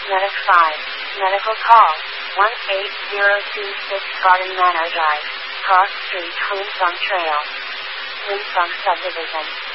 Medic 5. Medical call. 18026 Garden Manor Drive. Cross Street, Hoonsong Trail. Hoonsong Subdivision.